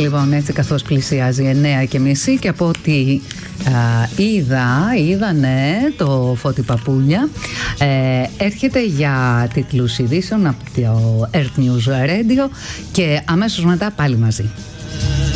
Λοιπόν, έτσι καθώς πλησιάζει 9:30 και από ό,τι είδα, ναι, το Φώτη Παπούλια έρχεται για τίτλους ειδήσεων από το Earth News Radio και αμέσως μετά πάλι μαζί.